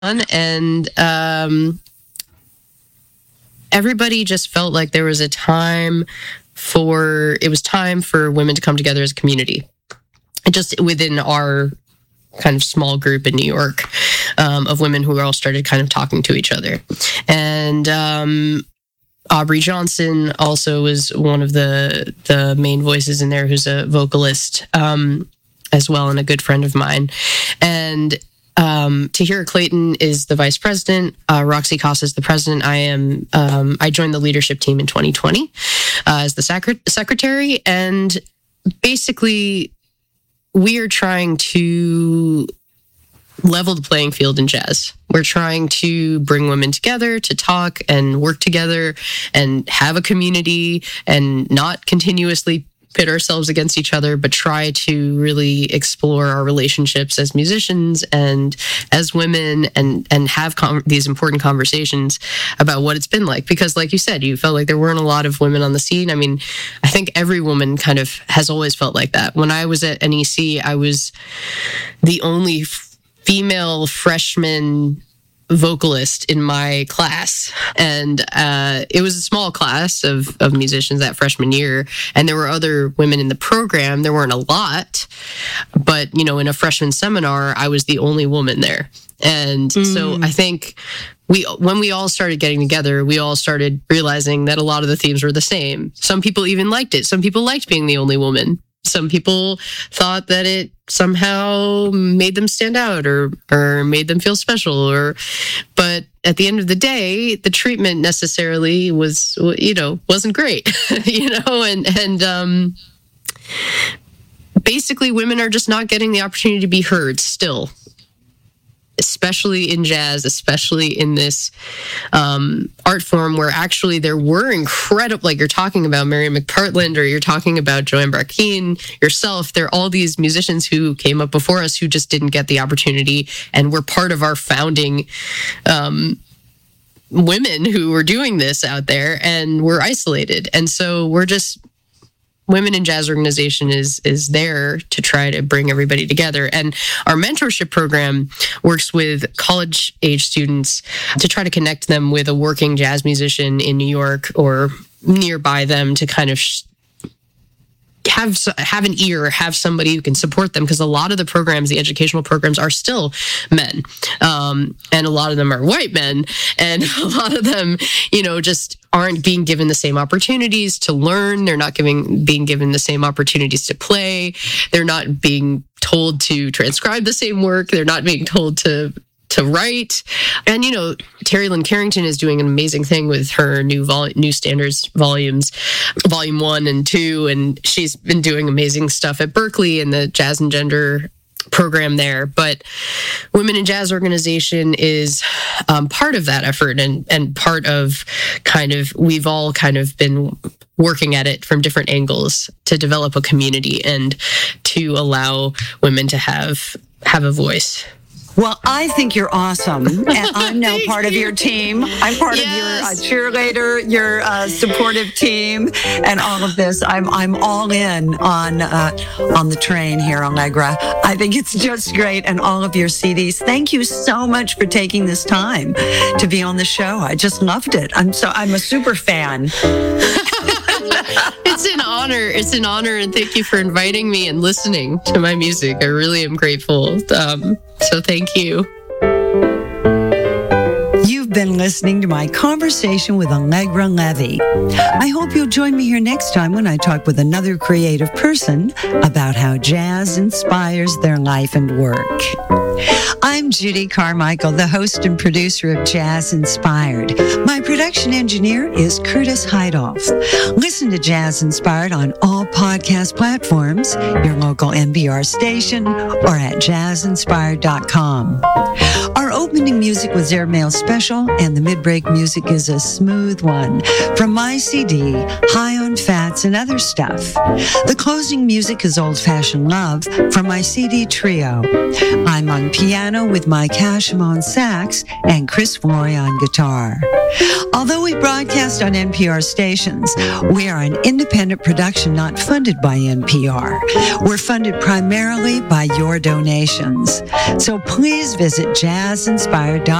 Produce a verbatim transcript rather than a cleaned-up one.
and um, everybody just felt like there was a time for, it was time for women to come together as a community. And just within our kind of small group in New York um, of women who all started kind of talking to each other. And um, Aubrey Johnson also was one of the the main voices in there, who's a vocalist um, as well, and a good friend of mine. And um, Tahira Clayton is the vice president. Uh, Roxy Costa is the president. I am. Um, I joined the leadership team in twenty twenty uh, as the sacre- secretary, and basically, we are trying to level the playing field in jazz. We're trying to bring women together to talk and work together and have a community and not continuously pit ourselves against each other, but try to really explore our relationships as musicians and as women, and and have com- these important conversations about what it's been like. Because like you said, you felt like there weren't a lot of women on the scene. I mean, I think every woman kind of has always felt like that. When I was at N E C, I was the only f- female freshman vocalist in my class, and uh, it was a small class of, of musicians that freshman year, and there were other women in the program. There weren't a lot, but you know, in a freshman seminar, I was the only woman there. And mm. so I think we, when we all started getting together, we all started realizing that a lot of the themes were the same. Some people even liked it. Some people liked being the only woman. Some people thought that it somehow made them stand out, or or made them feel special, or but at the end of the day, the treatment necessarily was, you know, wasn't great, you know, and and um, basically women are just not getting the opportunity to be heard still, especially in jazz, especially in this um, art form where actually there were incredible, like you're talking about Miriam McPartland, or you're talking about Joanne Brackeen, yourself. There are all these musicians who came up before us who just didn't get the opportunity, and were part of our founding um, women who were doing this out there, and we're isolated. And so we're just, Women in Jazz Organization is is there to try to bring everybody together. And our mentorship program works with college age students to try to connect them with a working jazz musician in New York or nearby them, to kind of sh- have have an ear, have somebody who can support them, because a lot of the programs, the educational programs, are still men, um, and a lot of them are white men, and a lot of them, you know, just aren't being given the same opportunities to learn. They're not giving being given the same opportunities to play. They're not being told to transcribe the same work. They're not being told to to write. And, you know, Terry Lynn Carrington is doing an amazing thing with her new vol- new standards volumes, volume one and two. And she's been doing amazing stuff at Berkeley in the Jazz and Gender program there. But Women in Jazz Organization is um, part of that effort, and, and part of kind of, we've all kind of been working at it from different angles to develop a community and to allow women to have have a voice. Well, I think you're awesome, and I'm now part of your team. I'm part yes. of your uh, cheerleader, your uh, supportive team, and all of this. I'm I'm all in on uh, on the train here, Allegra. I think it's just great, and all of your C Ds. Thank you so much for taking this time to be on the show. I just loved it. I'm so I'm a super fan. It's an honor. It's an honor, and thank you for inviting me and listening to my music. I really am grateful. Um, so thank you. You've been listening to my conversation with Allegra Levy. I hope you'll join me here next time when I talk with another creative person about how jazz inspires their life and work. I'm Judy Carmichael, the host and producer of Jazz Inspired. My production engineer is Curtis Heidoff. Listen to Jazz Inspired on all podcast platforms, your local N P R station, or at jazz inspired dot com. Our opening music was Airmail Special, and the mid-break music is a smooth one from my C D, High on Fats and Other Stuff. The closing music is Old Fashioned Love from my C D Trio. I'm on piano with Mike Hashem on sax and Chris Flory on guitar. Although we broadcast on N P R stations, we are an independent production not funded by N P R. We're funded primarily by your donations. So please visit jazz jazzinspired dot com.